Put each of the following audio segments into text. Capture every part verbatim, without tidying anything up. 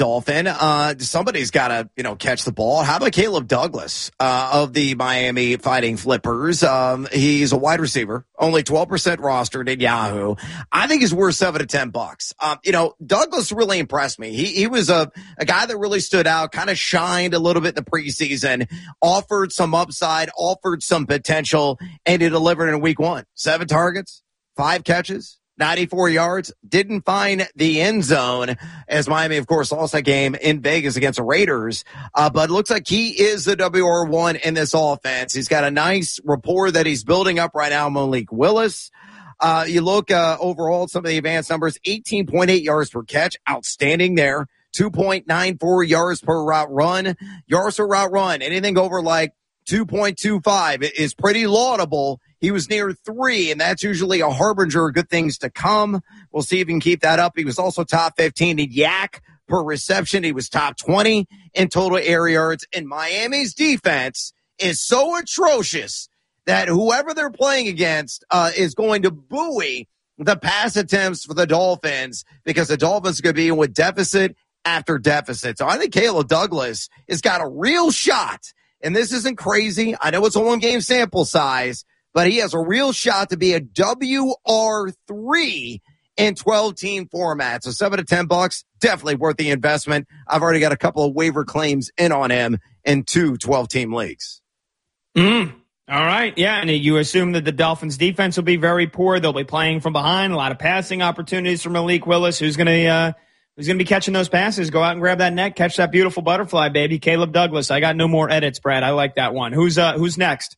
Dolphin. Uh, somebody's got to, you know, catch the ball. How about Caleb Douglas uh, of the Miami Fighting Flippers? Um, he's a wide receiver, only twelve percent rostered in Yahoo. I think he's worth seven to ten bucks. Um, you know, Douglas really impressed me. He he was a, a guy that really stood out, kind of shined a little bit in the preseason, offered some upside, offered some potential, and he delivered in week one. Seven targets, five catches, ninety-four yards, didn't find the end zone as Miami, of course, lost that game in Vegas against the Raiders. Uh, but it looks like he is the W R one in this offense. He's got a nice rapport that he's building up right now, Malik Willis. Uh, you look uh, overall at some of the advanced numbers, eighteen point eight yards per catch, outstanding there. two point nine four yards per route run. Yards per route run, anything over like two point two five is pretty laudable. He was near three, and that's usually a harbinger of good things to come. We'll see if he can keep that up. He was also top fifteen in yak per reception. He was top twenty in total air yards. And Miami's defense is so atrocious that whoever they're playing against uh, is going to buoy the pass attempts for the Dolphins, because the Dolphins are going to be in with deficit after deficit. So I think Caleb Douglas has got a real shot. And this isn't crazy. I know it's a one-game sample size, but he has a real shot to be a W R three in twelve-team format. So seven to ten bucks, definitely worth the investment. I've already got a couple of waiver claims in on him in two twelve-team leagues. Mm. All right. Yeah, and you assume that the Dolphins' defense will be very poor. They'll be playing from behind, a lot of passing opportunities for Malik Willis, who's going to uh, who's going to be catching those passes. Go out and grab that net, catch that beautiful butterfly, baby. Caleb Douglas. I got no more edits, Brad. I like that one. Who's uh, who's next?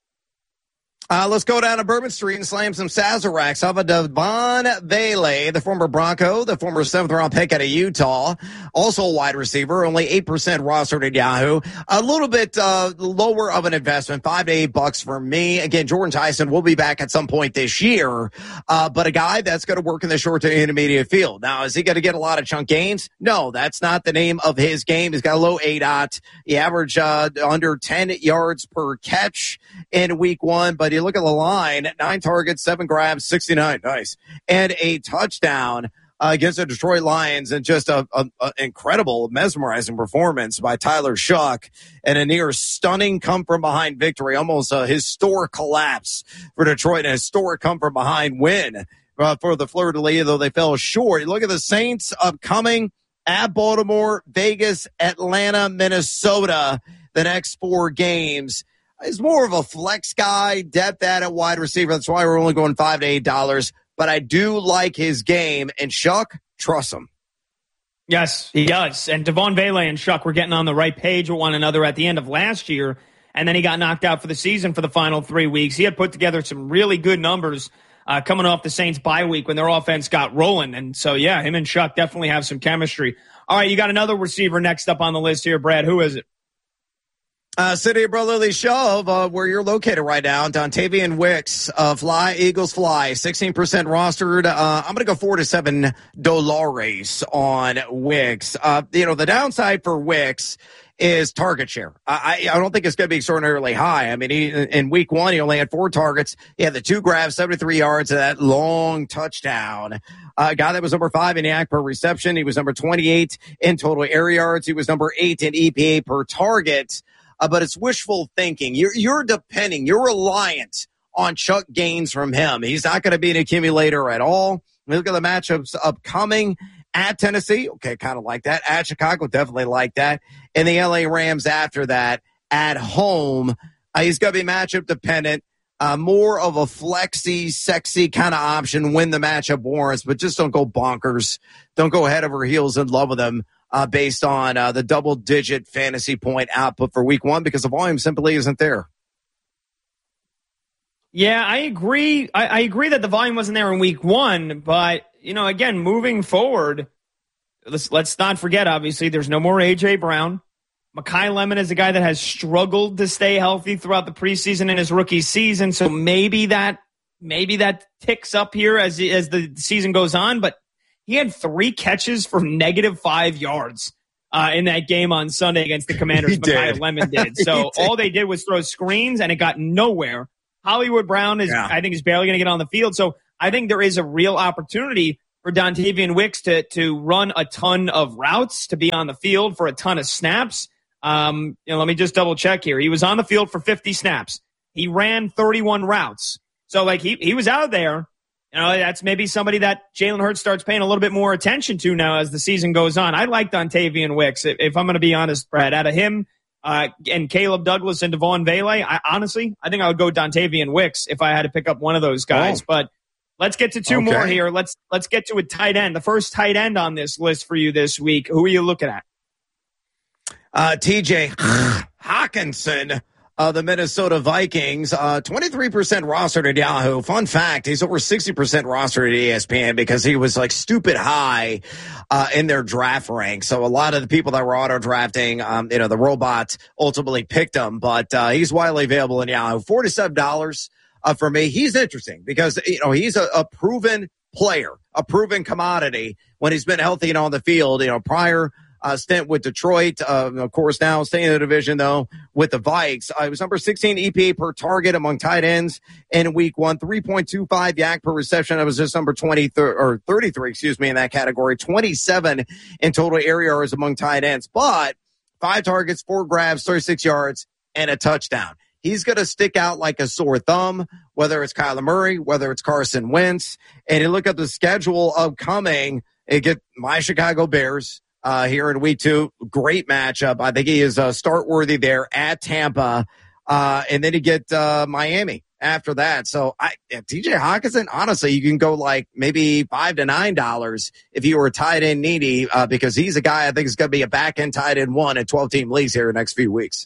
Uh, let's go down to Bourbon Street and slam some Sazeracs. How about Devon Bailey, the former Bronco, the former seventh-round pick out of Utah, also a wide receiver, only eight percent rostered at Yahoo. A little bit uh, lower of an investment, five to eight bucks for me. Again, Jordan Tyson will be back at some point this year, uh, but a guy that's going to work in the short to intermediate field. Now, is he going to get a lot of chunk gains? No, that's not the name of his game. He's got a low A D O T. He averaged uh, under ten yards per catch in week one, but he look at the line, nine targets, seven grabs, sixty-nine, nice, and a touchdown uh, against the Detroit Lions, and just a, a, a incredible, mesmerizing performance by Tyler Shuck, and a near stunning come-from-behind victory, almost a historic collapse for Detroit, a historic come-from-behind win uh, for the Fleur-de-Lis, though they fell short. You look at the Saints upcoming at Baltimore, Vegas, Atlanta, Minnesota, the next four games. He's more of a flex guy, depth at at wide receiver. That's why we're only going five to eight dollars. But I do like his game, and Shuck, trust him. Yes, he does. And Devon Bailey and Shuck were getting on the right page with one another at the end of last year, and then he got knocked out for the season for the final three weeks. He had put together some really good numbers uh, coming off the Saints bye week when their offense got rolling. And so, yeah, him and Shuck definitely have some chemistry. All right, you got another receiver next up on the list here, Brad. Who is it? Uh, City of Brotherly Shove, uh, where you're located right now, Dontavian Wicks, uh, Fly, Eagles Fly, sixteen percent rostered. Uh, I'm going to go four to seven dollars on Wicks. Uh, you know, the downside for Wicks is target share. I, I don't think it's going to be extraordinarily high. I mean, he, in week one, he only had four targets. He had the two grabs, seventy-three yards, and that long touchdown. Uh, a guy that was number five in yak per reception. He was number twenty-eight in total air yards. He was number eight in E P A per target. Uh, but it's wishful thinking. You're, you're depending, you're reliant on Chuck gains from him. He's not going to be an accumulator at all. Look at the matchups upcoming at Tennessee. Okay, kind of like that. At Chicago, definitely like that. And the L A Rams after that at home. Uh, he's going to be matchup dependent. Uh, more of a flexy, sexy kind of option when the matchup warrants, but just don't go bonkers. Don't go head over heels in love with him. Uh, based on uh, the double-digit fantasy point output for week one, because the volume simply isn't there. Yeah, I agree. I, I agree that the volume wasn't there in week one, but, you know, again, moving forward, let's, let's not forget, obviously, there's no more A J. Brown. Mekhi Lemon is a guy that has struggled to stay healthy throughout the preseason and his rookie season, so maybe that maybe that ticks up here as, as the season goes on, but he had three catches for negative five yards uh, in that game on Sunday against the Commanders. Mekhi Lemon did. So did. All they did was throw screens, and it got nowhere. Hollywood Brown is, yeah. I think, is barely going to get on the field. So I think there is a real opportunity for Dontavian Wicks to to run a ton of routes, to be on the field for a ton of snaps. Um, you know, let me just double check here. He was on the field for fifty snaps. He ran thirty-one routes. So, like, he, he was out there. You know, that's maybe somebody that Jalen Hurts starts paying a little bit more attention to now as the season goes on. I like Dontavian Wicks. If, if I'm going to be honest, Brad, out of him uh, and Caleb Douglas and Devon Vele, I honestly, I think I would go Dontavian Wicks if I had to pick up one of those guys. Oh. But let's get to two okay. more here. Let's let's get to a tight end. The first tight end on this list for you this week. Who are you looking at? Uh, T J Hockenson of the Minnesota Vikings, uh, twenty-three percent rostered at Yahoo. Fun fact, he's over sixty percent rostered at E S P N because he was like stupid high uh, in their draft rank. So a lot of the people that were auto drafting, um, you know, the robot ultimately picked him, but uh, he's widely available in Yahoo. forty-seven dollars uh, for me. He's interesting because, you know, he's a, a proven player, a proven commodity when he's been healthy and on the field, you know, prior Uh, stint with Detroit, uh, of course, now staying in the division, though, with the Vikes. Uh, he was number sixteen E P A per target among tight ends in week one, three point two five yak per reception. That was just number twenty, or thirty-three, excuse me, in that category. twenty-seven in total air yards among tight ends, but five targets, four grabs, thirty-six yards, and a touchdown. He's going to stick out like a sore thumb, whether it's Kyler Murray, whether it's Carson Wentz. And you look at the schedule upcoming, you get my Chicago Bears, Uh, here in week two. Great matchup. I think he is uh, start worthy there at Tampa. Uh, and then you get uh, Miami after that. So I, yeah, T J Hockenson, honestly, you can go like maybe five to nine dollars if you were tight end needy, uh, because he's a guy I think is going to be a back end tight end one in twelve team leagues here in the next few weeks.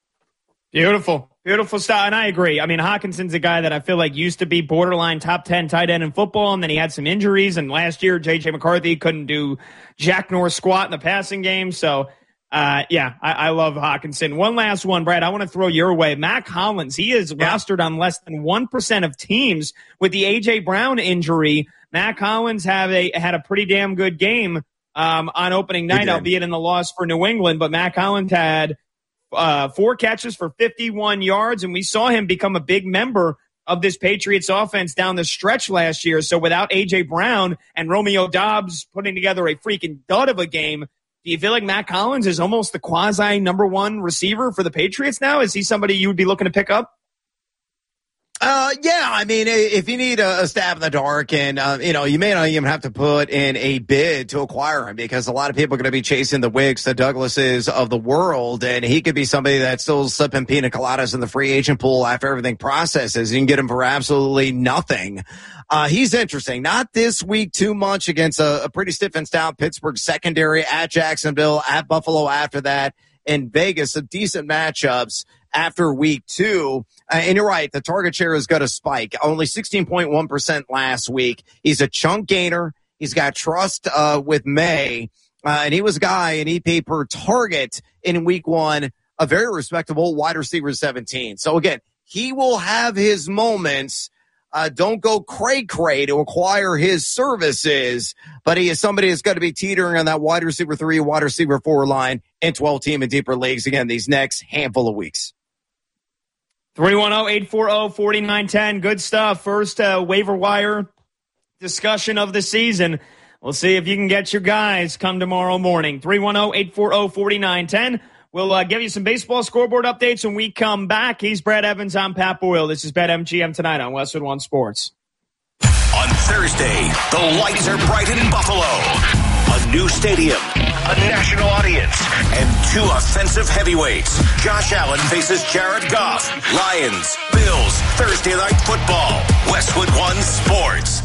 Beautiful. Beautiful style. And I agree. I mean, Hawkinson's a guy that I feel like used to be borderline top ten tight end in football, and then he had some injuries. And last year, J J McCarthy couldn't do jack nor squat in the passing game. So, uh, yeah, I, I love Hockenson. One last one, Brad, I want to throw your way. Mac Hollins, he is yeah. rostered on less than one percent of teams with the A J Brown injury. Mac Hollins have a, had a pretty damn good game um, on opening night, albeit in the loss for New England. But Mac Hollins had Uh, four catches for fifty-one yards, and we saw him become a big member of this Patriots offense down the stretch last year. So without A J Brown and Romeo Doubs putting together a freaking dud of a game, do you feel like Mac Hollins is almost the quasi number one receiver for the Patriots now? Is he somebody you would be looking to pick up? Uh, yeah, I mean, if you need a, a stab in the dark and, uh, you know, you may not even have to put in a bid to acquire him because a lot of people are going to be chasing the Wicks, the Douglases of the world, and he could be somebody that's still slipping pina coladas in the free agent pool after everything processes. You can get him for absolutely nothing. Uh, he's interesting. Not this week too much against a, a pretty stiff and stout Pittsburgh secondary, at Jacksonville, at Buffalo after that, in Vegas, some decent matchups after week two. Uh, and you're right, the target share is going to spike. Only sixteen point one percent last week. He's a chunk gainer. He's got trust uh, with May. Uh, and he was a guy in E P A per target in week one, a very respectable wide receiver seventeen. So again, he will have his moments. Uh, don't go cray-cray to acquire his services, but he is somebody that's going to be teetering on that wide receiver three, wide receiver four line in twelve team and deeper leagues again these next handful of weeks. three one zero, eight four zero, four nine one zero. Good stuff. First uh, waiver wire discussion of the season. We'll see if you can get your guys come tomorrow morning. three one zero, eight four zero, four nine one zero. We'll uh, give you some baseball scoreboard updates when we come back. He's Brad Evans. I'm Pat Boyle. This is BetMGM tonight on Westwood One Sports. On Thursday, the lights are bright in Buffalo. A new stadium, a national audience, and two offensive heavyweights. Josh Allen faces Jared Goff. Lions, Bills, Thursday night football. Westwood One Sports.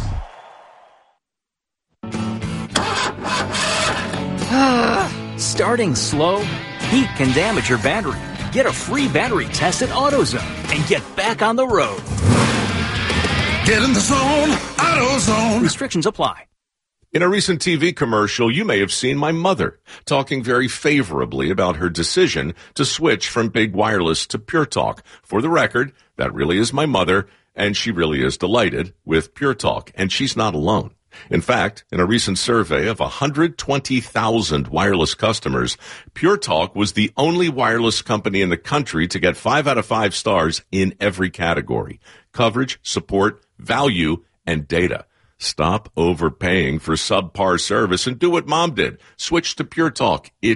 Starting slow? Heat can damage your battery. Get a free battery test at AutoZone and get back on the road. Get in the zone, AutoZone. Restrictions apply. In a recent T V commercial, you may have seen my mother talking very favorably about her decision to switch from big wireless to Pure Talk. For the record, that really is my mother, and she really is delighted with Pure Talk, and she's not alone. In fact, in a recent survey of one hundred twenty thousand wireless customers, Pure Talk was the only wireless company in the country to get five out of five stars in every category: coverage, support, value, and data. Stop overpaying for subpar service and do what Mom did. Switch to Pure Talk. It